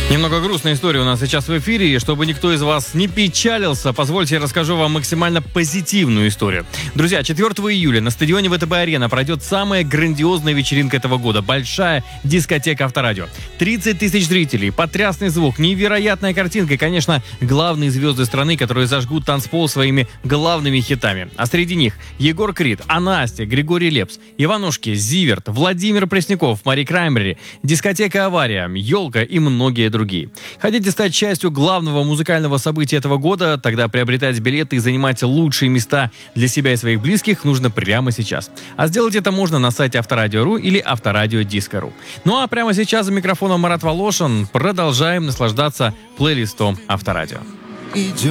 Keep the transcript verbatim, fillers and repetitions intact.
Немного грустная история у нас сейчас в эфире, и чтобы никто из вас не печалился, позвольте я расскажу вам максимально позитивную историю. Друзья, четвёртого июля на стадионе ВТБ-арена пройдет самая грандиозная вечеринка этого года. Большая дискотека Авторадио. тридцать тысяч зрителей, потрясный звук, невероятная картинка и, конечно, главные звезды страны, которые зажгут танцпол своими главными хитами. А среди них Егор Крид, Анастя, Григорий Лепс, Иванушки, Зиверт, Владимир Пресняков, Мари Краймбрери, дискотека «Авария», «Елка» и многие другие. Хотите стать частью главного музыкального события этого года? Тогда приобретать билеты и занимать лучшие места для себя и своих близких нужно прямо сейчас. А сделать это можно на сайте авторадио точка ру или авторадио диско точка ру. Ну а прямо сейчас за микрофоном Марат Волошин. Продолжаем наслаждаться плейлистом Авторадио.